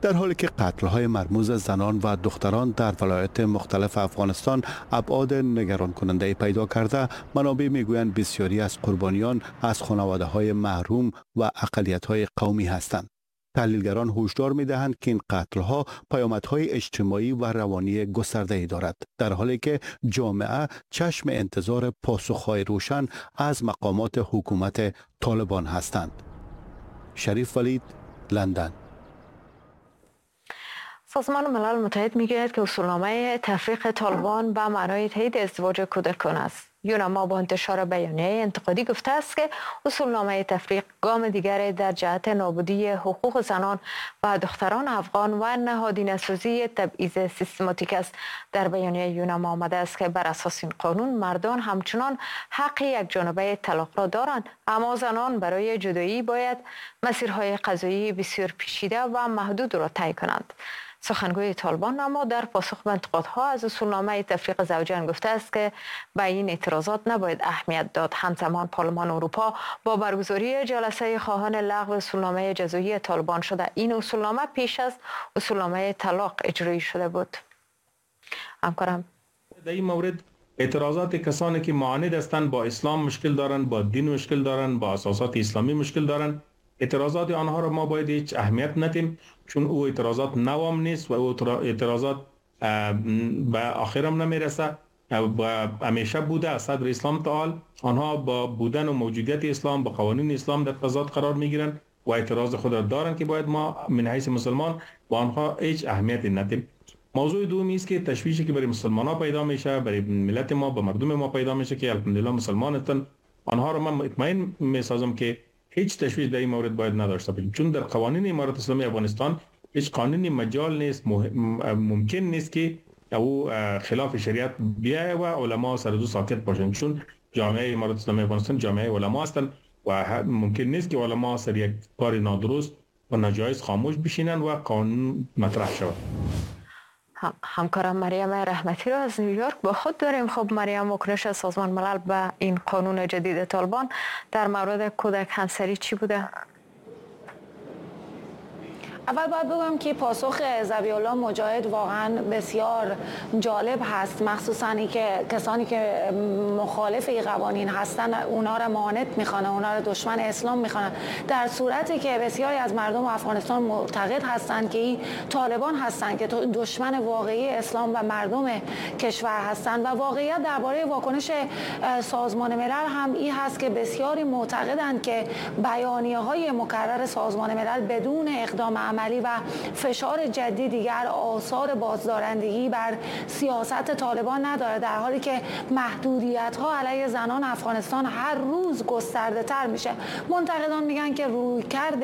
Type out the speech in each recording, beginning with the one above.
در حالی که قتل‌های مرموز زنان و دختران در ولایات مختلف افغانستان ابعاد نگران کننده پیدا کرده، منابع میگویند بسیاری از قربانیان از خانواده‌های محروم و اقلیت‌های قومی هستند. تحلیلگران هشدار می‌دهند که این قتل‌ها پیامدهای اجتماعی و روانی گسترده‌ای دارد، در حالی که جامعه چشم انتظار پاسخ‌های روشن از مقامات حکومت طالبان هستند. شریف ولید، لندن. سازمان ملل متحد میگوید که اصولنامه تفریق طالبان به معنای تایید ازدواج کودکان است. یونما با انتشار بیانیه انتقادی گفته است که اصولنامه تفریق گام دیگری در جهت نابودی حقوق زنان و دختران افغان و نهادینه‌سازی تبعیض سیستماتیک است. در بیانیه یونما آمده است که بر اساس این قانون مردان همچنان حق یک جانبه طلاق را دارند، اما زنان برای جدایی باید مسیرهای قضایی بسیار پیچیده و محدود را طی کنند. سخنگوی طالبان اما در پاسخ به انتقادها از اصولنامه تفریق زوجین گفته است که به این اعتراضات نباید اهمیت داد. همزمان پارلمان اروپا با برگزاری جلسه خواهان لغو اصولنامه جزایی طالبان شده این اصولنامه پیش از اصولنامه طلاق اجرایی شده بود. همکارم در این مورد اعتراضات کسانی که معاند هستند، با اسلام مشکل دارند، با دین مشکل دارند، با اساسات اسلامی مشکل دارند، اعتراضات آنها را ما باید هیچ اهمیت ندیم، چون او اعتراضات نوام نیست و او اعتراضات به آخرم نمیرسه و همیشه بوده از صدر اسلام تعال آنها با بودن و موجودیت اسلام با قوانین اسلام در تضاد قرار میگیرند و اعتراض خود را دارند که باید ما من حیث مسلمان با آنها هیچ اهمیتی ندیم. موضوع دومی است که تشویشی که برای مسلمان ها پیدا میشه، برای ملت ما، با مردم ما پیدا میشه که الحمدلله مسلمان هستند، آنها را من مطمئن میسازم که هیچ تشویش در این مورد باید نداشته باشیم، چون در قوانین امارت اسلامی افغانستان هیچ قانونی مجال نیست، ممکن نیست که او خلاف شریعت بیاید و علما سر دو ساکت باشند، چون جامعه امارت اسلامی افغانستان جامعه علما هستند و ممکن نیست که علما سر یک کار نادرست و ناجایز خاموش بشینند و قانون مطرح شود. همکارم مریم رحمتی را از نیویورک با خود داریم. خب مریم، واکنش سازمان ملل به این قانون جدید طالبان در مورد کودک همسری چی بوده؟ اول باید بگم که پاسخ ذبیح الله مجاهد واقعا بسیار جالب هست، مخصوصا ای که کسانی که مخالف این قوانین هستن اونا را معاند میخوانن، اونا را دشمن اسلام میخوانن، در صورتی که بسیاری از مردم افغانستان معتقد هستند که این طالبان هستند که دشمن واقعی اسلام و مردم کشور هستند. و واقعیت درباره واکنش سازمان ملل هم این هست که بسیاری معتقدند که بیانیه های مکرر سازمان ملل بدون اقدام عملی و فشار جدی دیگر آثار بازدارندگی بر سیاست طالبان نداره، در حالی که محدودیت ها علیه زنان افغانستان هر روز گسترده تر میشه. منتقدان میگن که رویکرد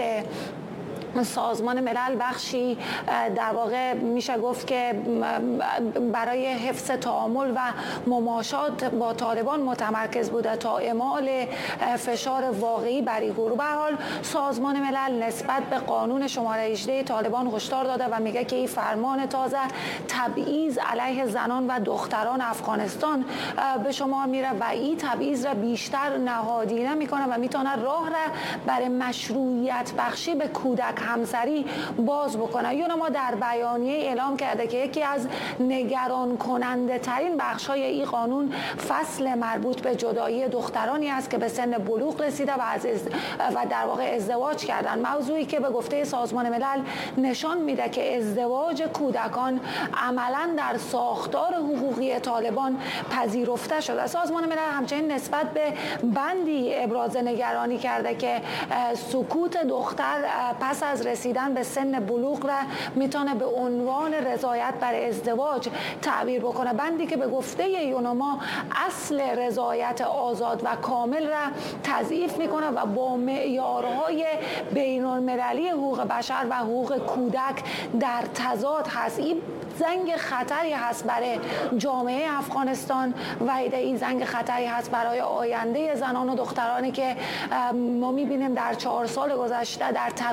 سازمان ملل بخشی در واقع میشه گفت که برای حفظ تعامل و مماشات با طالبان متمرکز بوده تا اعمال فشار واقعی بر این گروه. به هر حال سازمان ملل نسبت به قانون شماره 18 طالبان هشدار داده و میگه که این فرمان تازه تبعیض علیه زنان و دختران افغانستان به شمار میره و این تبعیض را بیشتر نهادینه میکنه و میتونه راه را برای مشروعیت بخشی به کودک همسری باز بکنه. یونما در بیانیه اعلام کرده که یکی از نگران کننده ترین بخش های این قانون فصل مربوط به جدایی دخترانی است که به سن بلوغ رسیده و در واقع ازدواج کردن، موضوعی که به گفته سازمان ملل نشان میده که ازدواج کودکان عملا در ساختار حقوقی طالبان پذیرفته شده. سازمان ملل همچنین نسبت به بندی ابراز نگرانی کرده که سکوت دختر پس از رسیدن به سن بلوغ را میتونه به عنوان رضایت بر ازدواج تعبیر بکنه، بندی که به گفته یونما اصل رضایت آزاد و کامل را تضعیف میکنه و با معیارهای بین المللی حقوق بشر و حقوق کودک در تضاد هست. این زنگ خطری هست برای جامعه افغانستان و این زنگ خطری هست برای آینده زنان و دخترانی که ما میبینیم در 4 سال گذشته در تبعیض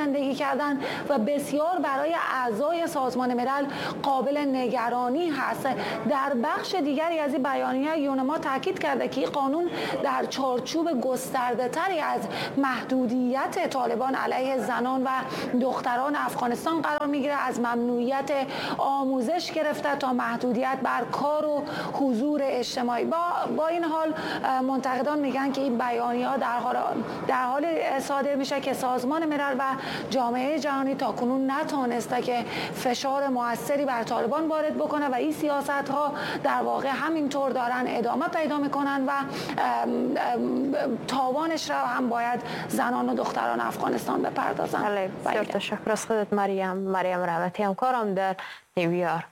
زندگی کردن و بسیار برای اعضای سازمان ملل قابل نگرانی هست. در بخش دیگری از این بیانیه یونما تاکید کرده که این قانون در چارچوب گسترده تری از محدودیت طالبان علیه زنان و دختران افغانستان قرار میگیره، از ممنوعیت آموزش گرفته تا محدودیت بر کار و حضور اجتماعی. با این حال منتقدان میگن که این بیانیه در حال صادر میشه که سازمان ملل و جامعه جهانی تاکنون نتونسته که فشار موثری بر طالبان وارد بکنه و این سیاست ها در واقع همینطور دارن ادامه پیدا میکنن و تاوانش را هم باید زنان و دختران افغانستان بپردازن. بسیار تشکر از خودت مریم رحمتی، همکارم در نیویورک.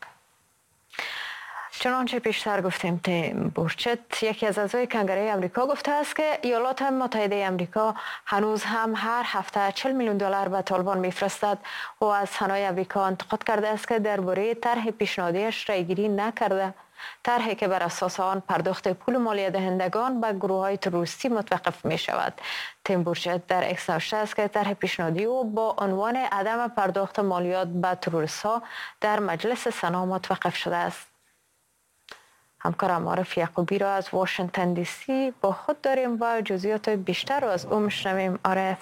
چنانچه پیشتر گفتیم تیم بورچت یکی از اعضای کنگره امریکا گفته است که ایالات متحده امریکا هنوز هم هر هفته 40 میلیون دلار به طالبان میفرستد و از سنای امریکا انتقاد کرده است که درباره طرح پیشنهادیش رایگیری نکرده، طرحی که بر اساس آن پرداخت پول مالیه دهندگان به گروه‌های تروریستی متوقف می شود. تیم بورچت در اکس نوشته است که طرح پیشنهادی او با عنوان عدم پرداخت مالیات به تروریست‌ها در مجلس سنا متوقف شده است. همکارم عارف یعقوبی را از واشنگتن دی سی با خود داریم و جزئیات بیشتر را از او میشنویم. عارف.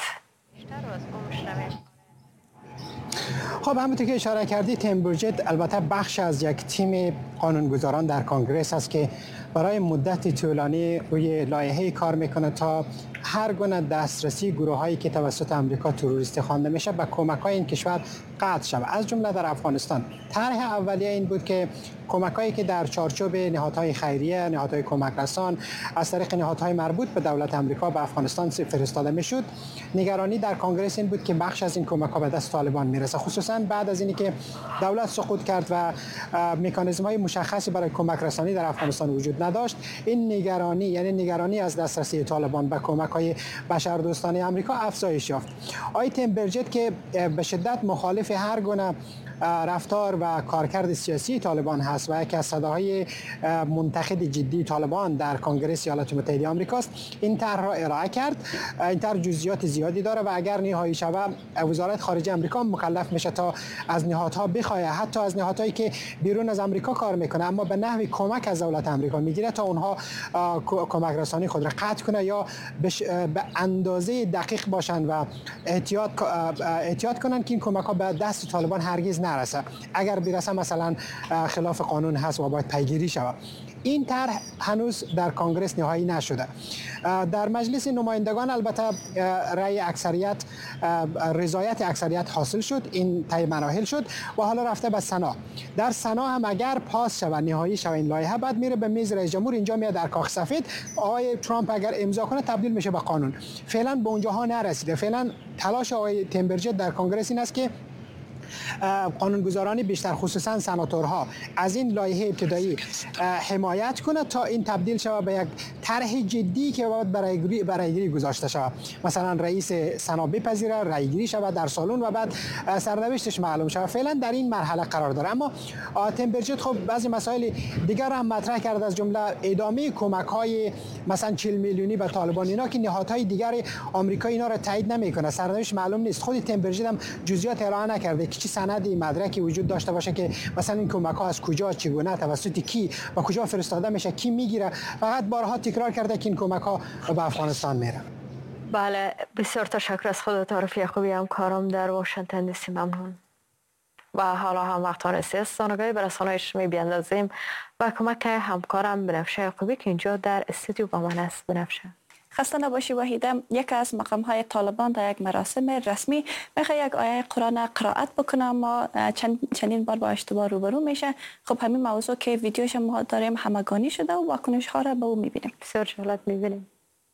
خب همونطور که اشاره کردی تیم بورچت البته بخش از یک تیم قانونگذاران در کنگره است که برای مدت طولانی روی لایحه کار میکنه تا هر گونه دسترسی گروهایی که توسط امریکا تروریستی خوانده میشه به کمک‌های این کشور قطع شود، از جمله در افغانستان. طرح اولیه این بود که کمک‌هایی که در چارچوب نهادهای خیریه، نهادهای کمک رسان از طریق نهادهای مربوط به دولت امریکا به افغانستان فرستاده میشد، نگرانی در کنگره این بود که بخش از این کمک‌ها به دست طالبان میرسه، خصوصا بعد از اینی که دولت سقوط کرد و مکانیزم‌های مشخصی برای کمک رسانی در افغانستان وجود نداشت. این نگرانی، یعنی نگرانی از دسترسی طالبان به کمک‌های بشردوستانه امریکا افزایش یافت. آقای تیم بورچت که به شدت مخالف هر گونه رفتار و کارکرد سیاسی طالبان هست و یکی از صداهای منتقد جدی طالبان در کنگره ایالات متحده آمریکاست، این طرح را ارائه کرد. این طرح جزئیات زیادی داره و اگر نهایی شود وزارت خارجه آمریکا مکلف میشه تا از نهادها بخواد، حتی از نهادهایی که بیرون از آمریکا کار میکنه اما به نحوی کمک از دولت آمریکا میگیره تا اونها کمک رسانی خود را قطع کنه یا به اندازه دقیق باشن و احتیاط کنن که این کمک ها به دست طالبان هرگز نرسه. اگر برسه مثلا خلاف قانون هست و باید پیگیری شود. این طرح هنوز در کنگره نهایی نشده. در مجلس نمایندگان البته رضایت اکثریت حاصل شد، این طی مراحل شد و حالا رفته به سنا. در سنا هم اگر پاس شود، نهایی شود این لایحه، بعد میره به میز رئیس جمهور، اینجا میاد در کاخ سفید. آقای ترامپ اگر امضا کنه تبدیل میشه به قانون. فعلا به اونجاها نرسیده. فعلا تلاش آقای تیم بورچت در کنگره این است که قانونگذاران بیشتر خصوصا سناتورها از این لایحه ابتدایی حمایت کنه تا این تبدیل شود به یک طرح جدی که باید برایگیری گذاشته شود. مثلا رئیس سنا بپذیره، رایگیری شود در سالن و بعد سرنوشتش معلوم شود. فعلا در این مرحله قرار داره. اما تیم بورچت خب بعضی مسائل دیگر هم مطرح کرده، از جمله ادامه کمک‌های مثلا 40 میلیونی به طالبان، اینا که نهادهای دیگر آمریکا اینا را تایید نمیکنه، سرنوشت معلوم نیست. خود تیم بورچت هم جزئیات ارائه نکرده که چه سندی مدرکی وجود داشته باشه که مثلا این کمک‌ها از کجا، چگونه، توسط کی و کجا فرستاده میشه، کی میگیره. فقط بارها تکرار کرده که این کمک‌ها به افغانستان میره. بله، بسیار تشکر از خودت عارف یعقوبی، همکارم در واشنگتن دی سی. ممنون. و حالا هم وقت رسید است آنگاهی به رسانه‌های اجتماعی بیاندازیم و کمک همکارم بنفشه یعقوبی که اینجا در استودیو با من است. بنفشه، خسته نباشی وحیده. یکی از مقام‌های طالبان در یک مراسم رسمی میخواد یک آیه قرآن قرائت بکنه، اما چندین بار با اشتباه روبرو میشه. خب همین موضوع که ویدیوش ما داریم همگانی شده و واکنش ها را به او میبینیم. بسیار جالب میبینیم.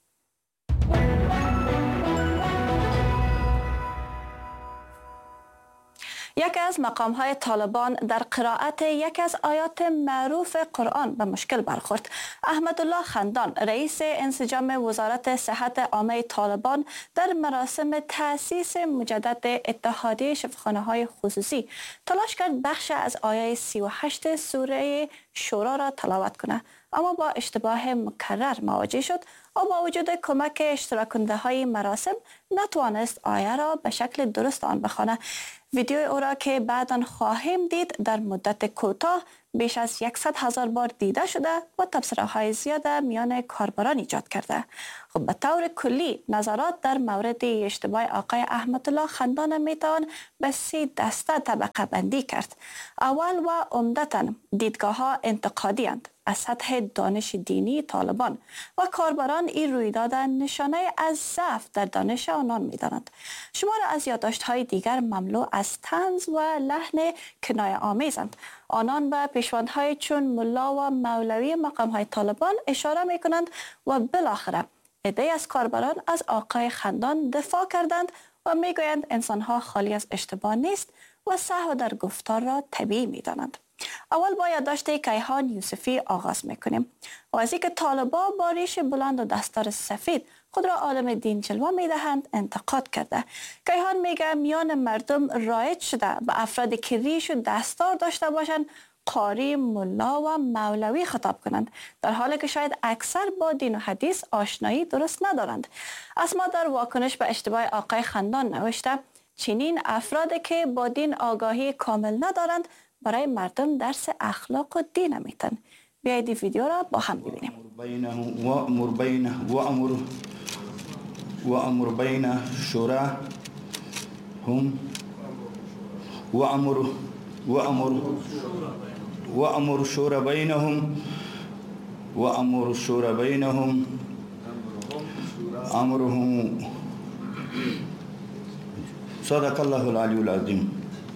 یکی از مقام‌های طالبان در قرائت یکی از آیات معروف قرآن به مشکل برخورد. احمدالله خندان، رئیس انسجام وزارت صحت عامه طالبان، در مراسم تأسیس مجدد اتحادیه شفاخانه‌های خصوصی تلاش کرد بخش از آیه 38 سوره شورا را تلاوت کنه، اما با اشتباه مکرر مواجه شد و با وجود کمک اشتراک کننده های مراسم نتوانست آیه را به شکل درست آن بخوانه. ویدیو او را که بعداً خواهیم دید در مدت کوتاه بیش از 100,000 بار دیده شده و تبصره های زیاد میان کاربران ایجاد کرده. خب به طور کلی نظرات در مورد اشتباه آقای احمدالله خندان میتوان به 3 دسته طبقه بندی کرد. اول و عمدتاً دیدگاه ها انتقادی اند. از سطح دانش دینی طالبان و کاربران این رویداد نشانه از ضعف در دانش آنان می‌دانند. شمار از یادداشت‌های دیگر مملو از طنز و لحن کنایه آمیزند. آنان به پیشواندهای چون ملا و مولوی مقام‌های طالبان اشاره می‌کنند و بالاخره عده‌ای از کاربران از آقای خندان دفاع کردند و می‌گویند انسان‌ها خالی از اشتباه نیست و سهو در گفتار را طبیعی می‌دانند. اول با یادداشت کیهان یوسفی آغاز میکنیم و از اینکه طالبان با ریش بلند و دستار سفید خود را عالم دین جلوه میدهند انتقاد کرده. کیهان میگه میان مردم رایج شده به افرادی که ریش و دستار داشته باشند قاری، ملا و مولوی خطاب کنند، در حالی که شاید اکثر با دین و حدیث آشنایی درست ندارند. اسما در واکنش به اشتباه آقای خندان نوشته چنین افرادی که با دین آگاهی کامل ندارند برای مردم درس اخلاق و دین میتن. بیایید این ویدیو را با هم ببینیم. وأمر بين شورى هم وأمر شورى بينهم أمرهم صدق الله العلی العظیم.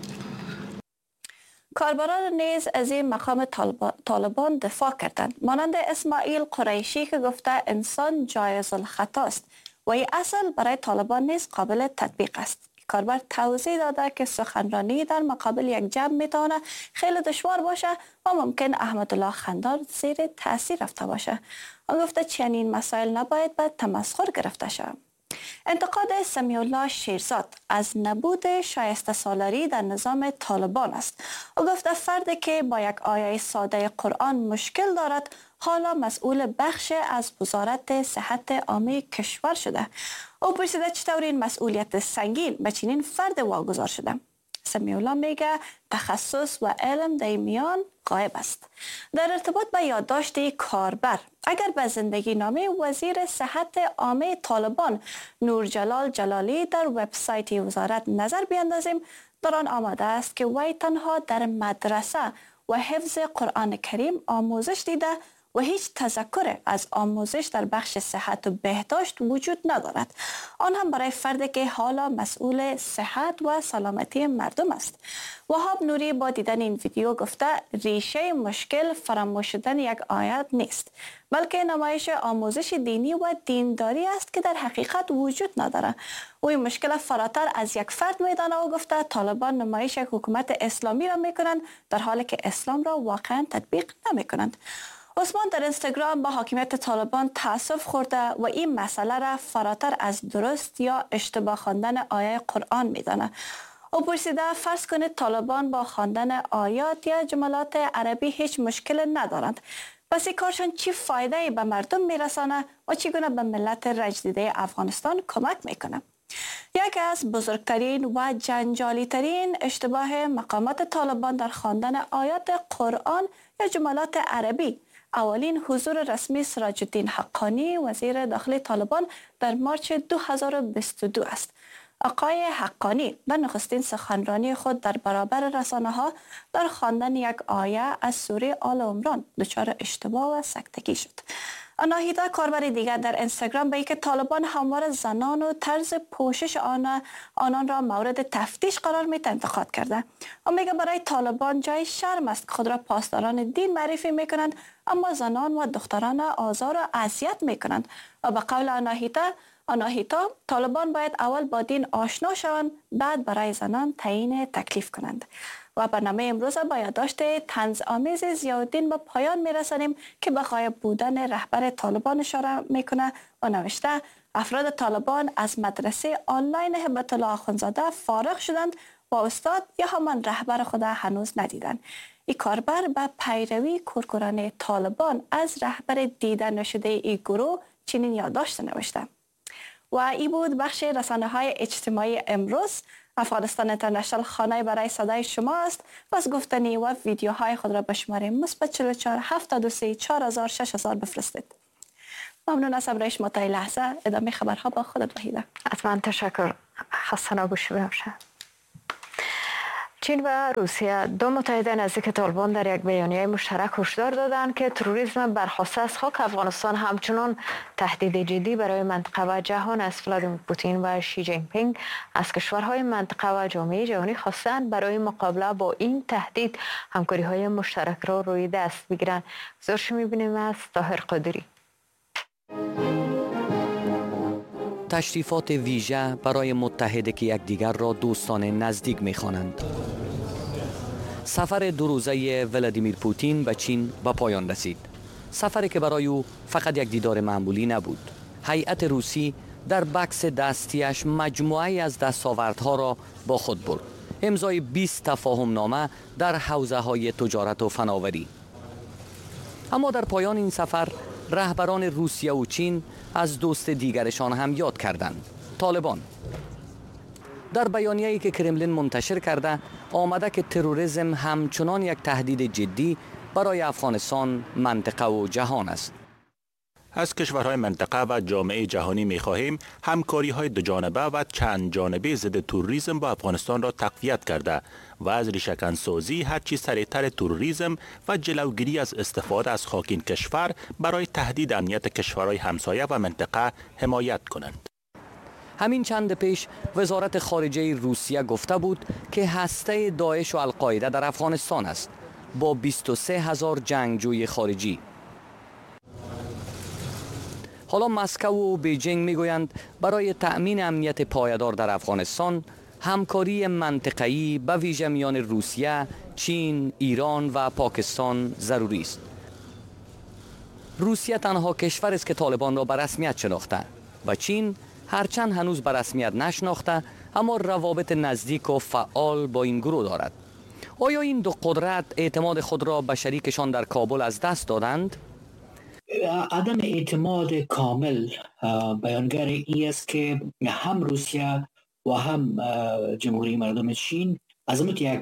کاربران نیز از این مقام طالبان دفاع کردند، مانند اسماعیل قریشی که گفته انسان جایز الخطا است و این اصل برای طالبان نیز قابل تطبیق است. کاربر توضیح داده که سخنرانی در مقابل یک جمع میتونه خیلی دشوار باشه و ممکن احمدالله خندان زیر تاثیر رفته باشه. آن گفته چنین مسائل نباید به تمسخر گرفته شود. انتقاد سمیع الله شیرزاد از نبود شایسته سالاری در نظام طالبان است. او گفته فردی که با یک آیه ساده قرآن مشکل دارد حالا مسئول بخش از وزارت صحت عامه کشور شده. او پرسیده چطور این مسئولیت سنگین به چنین فرد واگذار شده. سمیع الله میگه تخصص و علم در میان غایب است. در ارتباط با یادداشت کاربر، اگر به زندگی نامه وزیر صحت عامه طالبان نورجلال جلالی در وبسایت وزارت نظر بیندازیم، در آن آمده است که وی تنها در مدرسه و حفظ قرآن کریم آموزش دیده و هیچ تذکر از آموزش در بخش صحت و بهداشت وجود ندارد، آن هم برای فردی که حالا مسئول صحت و سلامتی مردم است. وهاب نوری با دیدن این ویدیو گفته ریشه مشکل فراموش شدن یک آیت نیست، بلکه نمایش آموزش دینی و دینداری است که در حقیقت وجود نداره. او این مشکل فراتر از یک فرد میدانه و گفته طالبان نمایش یک حکومت اسلامی را میکنند در حالی که اسلام را واقعا تطبیق نمیکنند. عثمان در اینستاگرام با حاکمیت طالبان تأسف خورده و این مسئله را فراتر از درست یا اشتباه خواندن آیه قرآن میدانه. او پرسیده فرض کنید طالبان با خواندن آیات یا جملات عربی هیچ مشکل ندارند، پس این کارشان چی فایده به مردم میرسانه و چگونه به ملت رنجدیده افغانستان کمک میکنه؟ یکی از بزرگترین و جنجالی ترین اشتباه مقامات طالبان در خواندن آیات قرآن یا جملات عربی اولین حضور رسمی سراج الدین حقانی وزیر داخلی طالبان در مارچ 2022 است. آقای حقانی در نخستین سخنرانی خود در برابر رسانه ها در خواندن یک آیه از سوره آل عمران دچار اشتباه و سکتگی شد. آناهیتا کاربر دیگر در اینستاگرام به اینکه طالبان هموار زنان و طرز پوشش آنان را مورد تفتیش قرار میده انتقاد کرده. او میگه برای طالبان جای شرم است که خود را پاسداران دین معرفی میکنند اما زنان و دختران آزار و اذیت میکنند. و به قول آناهیتا طالبان باید اول با دین آشنا شوند بعد برای زنان تعیین تکلیف کنند. و برنامه امروز با یادداشت طنزآمیز ضیاءالدین به پایان میرسانیم که به غایب بودن رهبر طالبان اشاره میکنه و نوشته افراد طالبان از مدرسه آنلاین هبت الله آخوندزاده فارغ شدند و استاد یا همان رهبر خود هنوز ندیدند. این کاربر به پیروی کورکورانه طالبان از رهبر دیده نشده این گروه چنین یادداشت نوشته. و این بود بخش رسانه‌های اجتماعی امروز. افغانستان اینترنشنال خانه برای صدای شما است و از گفتنی و ویدیوهای خود را به شماره +44 723 4000 6000 بفرستید. ممنون از همراهی شما تا این لحظه. ادامه خبرها با خودت وحیده. حتما تشکر. خسته نباشی. ببخشید. چین و روسیه دو متحد نزدیک طالبان در یک بیانیه مشترک هشدار دادند که تروریسم برخواسته از خاک افغانستان همچنان تهدید جدی برای منطقه و جهان است. ولادیمیر پوتین و شی جین پینگ از کشورهای منطقه و جامعه جهانی خواستند برای مقابله با این تهدید همکاری‌های مشترک را روی دست بگیرند. گزارش می‌بینیم از طاهر قادری. تشریفات ویژه برای متحده که یکدیگر را دوستانه نزدیک می‌خوانند. سفر 2 روزه ولادیمیر پوتین به چین به پایان رسید. سفری که برای او فقط یک دیدار معمولی نبود. هیئت روسی در بکس دستیش مجموعه‌ای از دستاوردها را با خود برد. امضای 20 تفاهم نامه در حوزه‌های تجارت و فناوری. اما در پایان این سفر رهبران روسیه و چین از دوست دیگرشان هم یاد کردند. طالبان. در بیانیه‌ای که کرملین منتشر کرده آمده که تروریسم همچنان یک تهدید جدی برای افغانستان، منطقه و جهان است. از کشورهای منطقه و جامعه جهانی می‌خواهیم همکاری‌های دوجانبه و چند جانبه ضد تروریسم با افغانستان را تقویت کرده و از ریشه‌کن‌سازی هرچی سریعتر تروریسم و جلوگیری از استفاده از خاک این کشور برای تهدید امنیت کشورهای همسایه و منطقه حمایت کنند. همین چند پیش وزارت خارجه روسیه گفته بود که هسته داعش و القاعده در افغانستان است با 23,000 جنگجوی خارجی. حالا مسکو و بیجینگ میگویند برای تأمین امنیت پایدار در افغانستان همکاری منطقه‌ای به ویژه میان روسیه، چین، ایران و پاکستان ضروری است. روسیه تنها کشور است که طالبان را به رسمیت شناخته و چین هرچند هنوز به رسمیت نشناخته اما روابط نزدیک و فعال با این گروه دارد. آیا این دو قدرت اعتماد خود را به شریکشان در کابل از دست دادند؟ عدم اعتماد کامل بیانگر این است که هم روسیه و هم جمهوری مردم چین از یک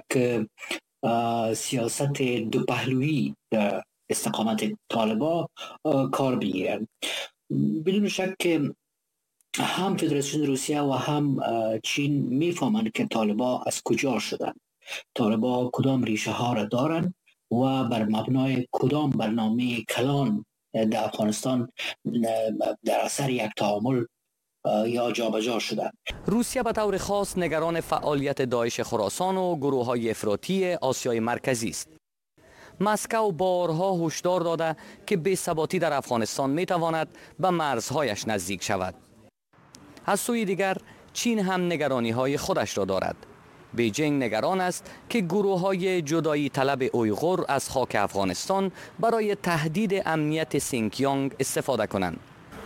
سیاست دو پهلویی در استقامت طالبان کار بگیرند. بدون شک که هم فدراسیون روسیه و هم چین میفهمند که طالبان از کجا شدند، طالبان کدام ریشه ها را دارند و بر مبنای کدام برنامه کلان در افغانستان در اثر یک تعامل یا جابجا شدند. روسیه به طور خاص نگران فعالیت داعش خراسان و گروه‌های افراطی آسیای مرکزی است. مسکو بارها هشدار داده که بی‌ثباتی در افغانستان میتواند به مرزهایش نزدیک شود. از سوی دیگر چین هم نگرانی‌های خودش را دارد. بیجینگ نگران است که گروه‌های جدایی طلب اویغور از خاک افغانستان برای تهدید امنیت سینکیانگ استفاده کنند.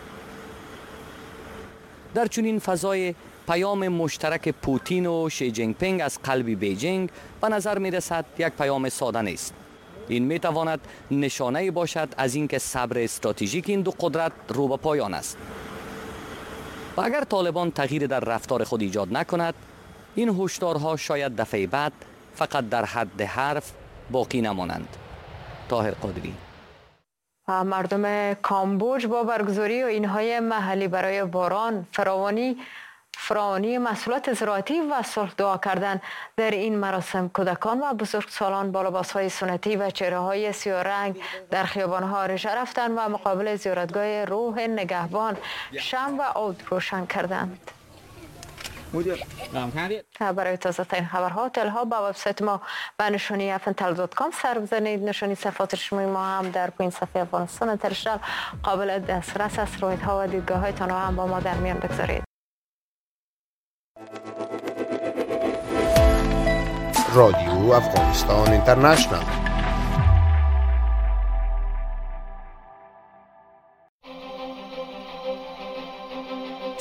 در چنین فضای پیام مشترک پوتین و شی جین پینگ از قلب بیجینگ به نظر می رسد یک پیام ساده نیست. این می تواند نشانه باشد از اینکه صبر استراتژیک این دو قدرت رو به پایان است. و اگر طالبان تغییر در رفتار خود ایجاد نکند، این هشدارها شاید دفعه بعد فقط در حد حرف باقی نمانند. طاهر قادری. مردم کامبوج با برگزاری آیین‌های محلی برای باران، فراوانی محصولات زراعتی و صلح دعا کردند. در این مراسم کودکان و بزرگسالان با لباس‌های سنتی و چهره‌های سیاه‌رنگ در خیابان‌ها رژه رفتند و مقابل زیارتگاه روح نگهبان شمع و عود روشن کردند. برای تازه ترین خبرها اطلاعات با وبسایت ما به نشانی afntel.com سر بزنید. نشانی صفحات اجتماعی ما هم در پایین صفحه افغانستان اینترنشنال قابل دسترس است. رویدها و دیدگاه‌هایتان هم با ما در میان بگذارید. رادیو افغانستان اینترنشنال.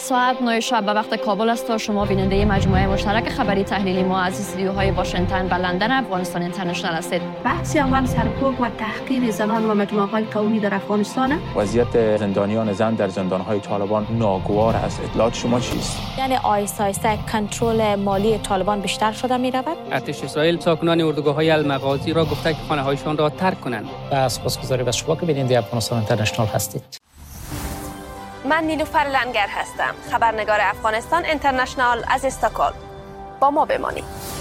ساعت 9 شب به وقت کابل است و شما بیننده مجموعه مشترک خبری تحلیلی ما از استودیوهای واشنگتن و لندن افغانستان اینترنشنال هستید. بحث اول سرکوب و تحقیر زنان و مجموعه‌های قومی در افغانستان. وضعیت زندانیان زن در زندان‌های طالبان ناگوار است. اطلاعات شما چیست؟ یعنی آیسته آیسته کنترل مالی طالبان بیشتر شده می‌رود. ارتش اسرائیل ساکنان اردوگاه‌های المغازی را گفته که خانه‌هایشان را ترک کنند. سپاسگزاری از شما که بیننده افغانستان اینترنشنال هستید. من نیلوفر لنگر هستم، خبرنگار افغانستان اینترنشنال از استکهلم. با ما بمانید.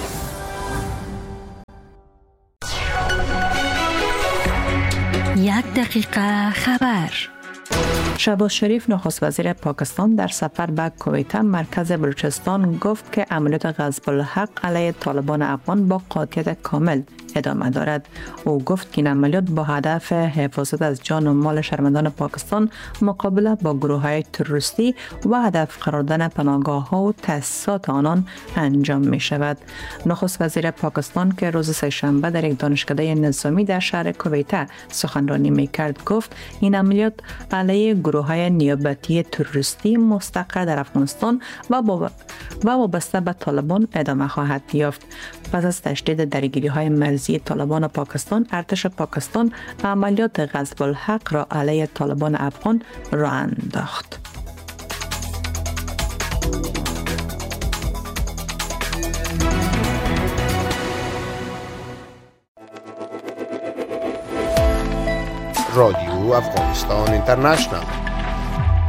یک دقیقه خبر. شهباز شریف نخست وزیر پاکستان در سفر به کویت مرکز بلوچستان گفت که عملیات غصب الحق علیه طالبان افغان با قاطعیت کامل ادامه دارد. او گفت که این عملیات با هدف حفاظت از جان و مال شهروندان پاکستان مقابله با گروه‌های تروریستی و هدف قرار دادن پناهگاه‌ها و تأسیسات آنان انجام می شود. نخست وزیر پاکستان که روز سه‌شنبه در یک دانشکده نظامی در شهر کویت سخنرانی می کرد گفت این عملیات علیه گروه‌های نیابتی تروریستی مستقر در افغانستان و وابسته به طالبان ادامه خواهد یافت. پس از تشدید درگیری‌های مرزی طالبان و پاکستان، ارتش پاکستان عملیات غصب الحق را علیه طالبان افغان راه انداخت. رادیو افغانستان اینترنشنال